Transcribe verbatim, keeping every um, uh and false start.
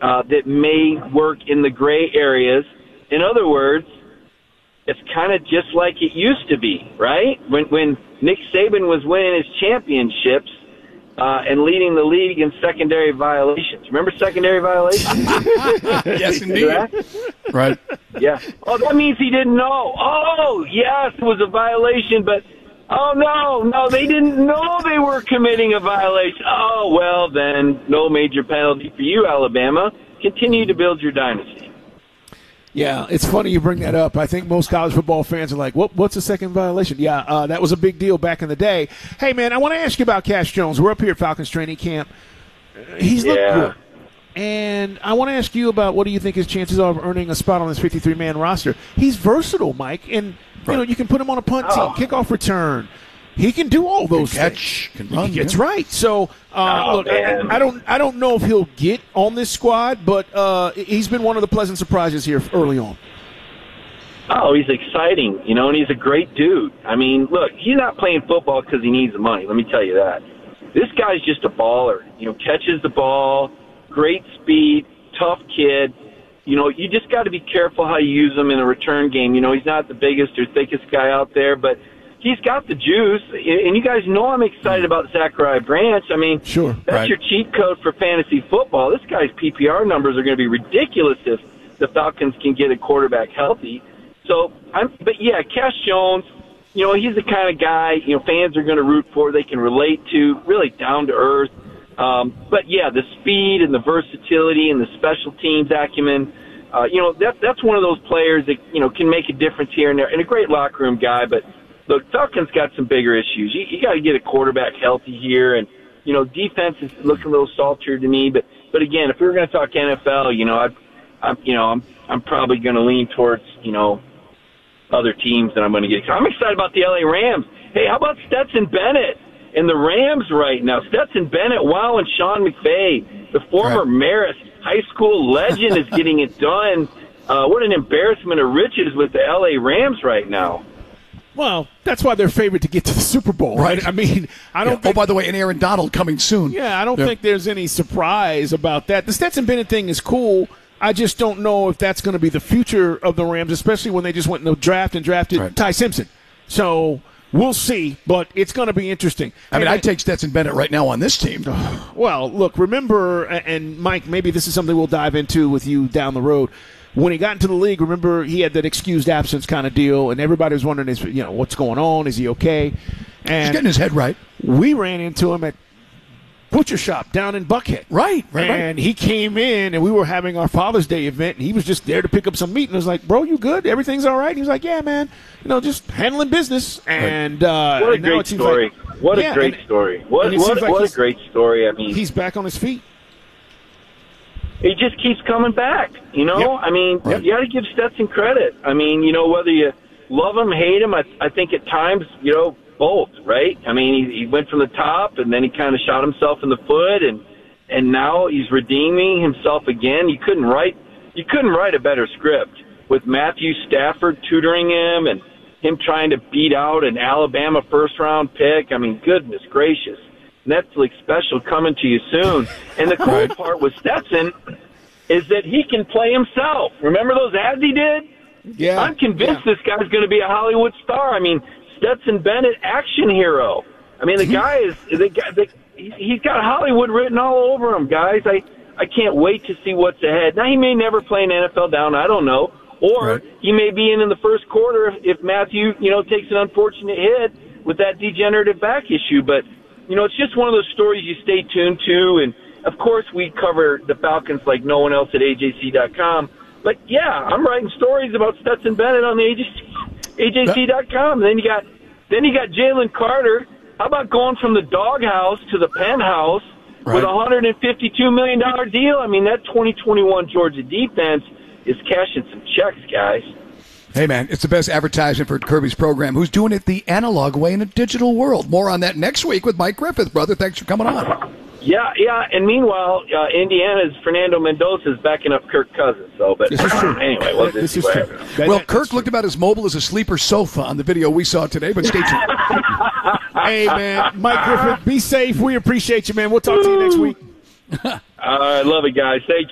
uh, that may work in the gray areas. In other words, it's kind of just like it used to be, right? When when Nick Saban was winning his championships uh, and leading the league in secondary violations. Remember secondary violations? Yes, indeed. Right. Yeah. Oh, that means he didn't know. Oh, yes, it was a violation, but oh, no, no, they didn't know they were committing a violation. Oh, well, then no major penalty for you, Alabama. Continue to build your dynasty. Yeah, it's funny you bring that up. I think most college football fans are like, what, what's a second violation? Yeah, uh, that was a big deal back in the day. Hey, man, I want to ask you about Cash Jones. We're up here at Falcons training camp. He's looked Yeah. good. And I want to ask you about what do you think his chances are of earning a spot on this fifty-three man roster. He's versatile, Mike, and you know you can put him on a punt team, Oh. kickoff return. He can do all those Can catch, things. can run, That's yeah. right. So uh, Oh, look, man. I, I don't, I don't know if he'll get on this squad, but uh, he's been one of the pleasant surprises here early on. Oh, he's exciting, you know, and he's a great dude. I mean, look, he's not playing football because he needs the money. Let me tell you that. This guy's just a baller. You know, catches the ball, great speed, tough kid. You know, you just got to be careful how you use him in a return game. You know, he's not the biggest or thickest guy out there, but he's got the juice. And you guys know I'm excited about Zachariah Branch. I mean, Sure, that's right. your cheat code for fantasy football. This guy's P P R numbers are going to be ridiculous if the Falcons can get a quarterback healthy. So, I'm, but yeah, Cash Jones, you know, he's the kind of guy, you know, fans are going to root for, they can relate to, really down to earth. Um, but yeah, the speed and the versatility and the special teams acumen, uh, you know, that, that's one of those players that, you know, can make a difference here and there, and a great locker room guy. But look, Falcons got some bigger issues. You, you got to get a quarterback healthy here, and, you know, defense is looking a little saltier to me. But, but again, if we were going to talk N F L, you know, I, I'm, you know, I'm, I'm probably going to lean towards, you know, other teams that I'm going to get. I'm excited about the L A Rams. Hey, how about Stetson Bennett and the Rams right now? Stetson Bennett, wow, and Sean McVay, the former Right. Marist high school legend, is getting it done. Uh, what an embarrassment of riches with the L A Rams right now. Well, that's why they're favored to get to the Super Bowl, right? Right. I mean, I don't Yeah. think Oh, by the way, and Aaron Donald coming soon. Yeah, I don't Yeah. think there's any surprise about that. The Stetson Bennett thing is cool. I just don't know if that's going to be the future of the Rams, especially when they just went in the draft and drafted Right. Ty Simpson. So we'll see, but it's going to be interesting. I mean, Hey, I'd take Stetson Bennett right now on this team. well, look, remember, and Mike, maybe this is something we'll dive into with you down the road. When he got into the league, remember, he had that excused absence kind of deal, and everybody was wondering, is you know, what's going on? Is he okay? And He's getting his head right. we ran into him at Butcher Shop down in Buckhead. Right, right, right. And he came in, and we were having our Father's Day event, and he was just there to pick up some meat. And I was like, bro, you good? Everything's all right? And he was like, yeah, man. You know, just handling business. And uh, What a and now great it seems story. like- What a Yeah, great and- story. What, and it what, seems like what a he's- great story. I mean, He's back on his feet. he just keeps coming back, you know? Yep. I mean, Right. you got to give Stetson credit. I mean, you know, whether you love him, hate him, I, I think at times, you know, both, right? I mean, he, he went from the top, and then he kind of shot himself in the foot, and and now he's redeeming himself again. You couldn't write you couldn't write a better script with Matthew Stafford tutoring him and him trying to beat out an Alabama first-round pick. I mean, goodness gracious. Netflix special coming to you soon. And the cool Right. part with Stetson is that he can play himself. Remember those ads he did? Yeah. I'm convinced this guy's going to be a Hollywood star. I mean, Stetson Bennett, action hero. I mean, the guy is the guy. The, he- he's got Hollywood written all over him, guys. I I can't wait to see what's ahead. Now he may never play an N F L down. I don't know, or Right. he may be in in the first quarter if, if Matthew, you know, takes an unfortunate hit with that degenerative back issue. But you know, it's just one of those stories you stay tuned to. And of course, we cover the Falcons like no one else at A J C dot com. But yeah, I'm writing stories about Stetson Bennett on the A J C, A J C dot com. Then you got, then you got Jalen Carter. How about going from the doghouse to the penthouse Right. with a one hundred fifty-two million dollars deal? I mean, that twenty twenty-one Georgia defense is cashing some checks, guys. Hey, man, it's the best advertisement for Kirby's program. Who's doing it the analog way in a digital world? More on that next week with Mike Griffith, brother. Thanks for coming on. Yeah, yeah, and meanwhile, uh, Indiana's Fernando Mendoza is backing up Kirk Cousins. So, but This is true. anyway, we'll This see is what true. happens. That- Well, that- Kirk looked about as mobile as a sleeper sofa on the video we saw today, but stay tuned. Hey, man, Mike Griffith, be safe. We appreciate you, man. We'll talk to you next week. I love it, guys. Thank you.